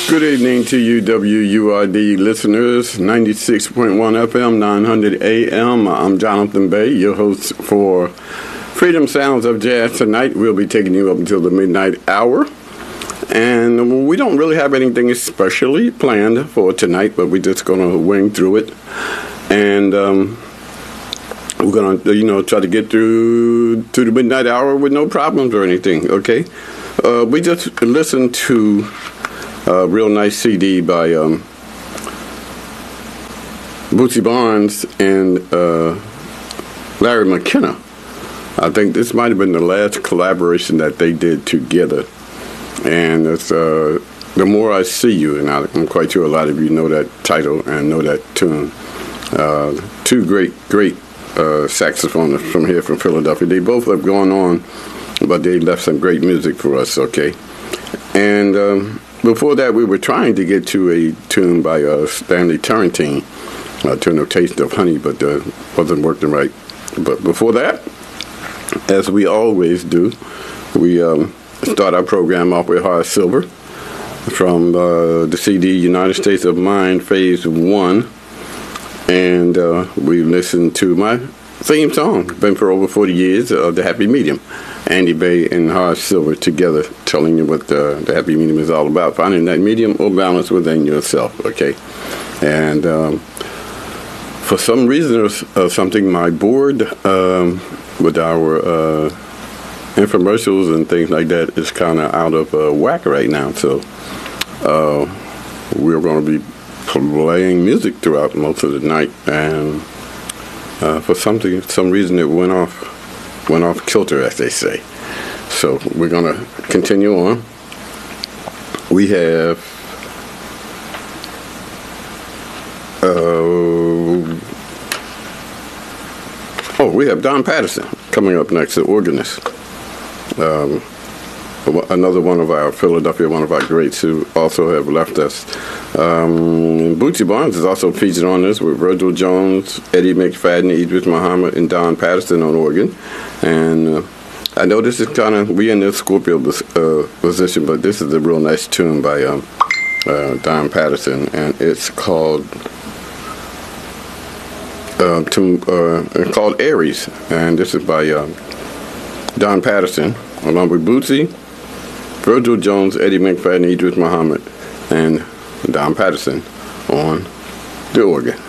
Good evening to you, WURD listeners, 96.1 FM, 900 AM. I'm Jonathan Bay, your host for Freedom Sounds of Jazz tonight. We'll be taking you up until the midnight hour. And we don't really have anything especially planned for tonight, but we're just going to wing through it. And we're going to, try to get through to the midnight hour with no problems or anything, okay? We just listened to a real nice CD by Bootsy Barnes and Larry McKenna. I think this might have been the last collaboration that they did together. And it's The More I See You, and I'm quite sure a lot of you know that title and know that tune. Two great saxophonists from here from Philadelphia. They both have gone on, but they left some great music for us, okay? And before that, we were trying to get to a tune by Stanley Turrentine, to No Taste of Honey, but wasn't working right. But before that, as we always do, we start our program off with Horace Silver from the CD United States of Mind, Phase 1. And we listened to my theme song, been for over 40 years, The Happy Medium. Andy Bay and Horace Silver together telling you what the happy medium is all about, finding that medium or balance within yourself, okay? And for some reason or something, my board with our infomercials and things like that is kind of out of whack right now. So we're going to be playing music throughout most of the night, and for some reason it went off kilter, as they say. So we're going to continue on. We have Don Patterson coming up next, the organist. Another one of our greats who also have left us. Bootsy Barnes is also featured on this with Virgil Jones, Eddie McFadden, Idris Muhammad, and Don Patterson on organ. And I know this is we in the Scorpio position, but this is a real nice tune by Don Patterson, and it's called Aries, and this is by Don Patterson, along with Bootsy, Virgil Jones, Eddie McFadden, Idris Muhammad, and Don Patterson on the organ.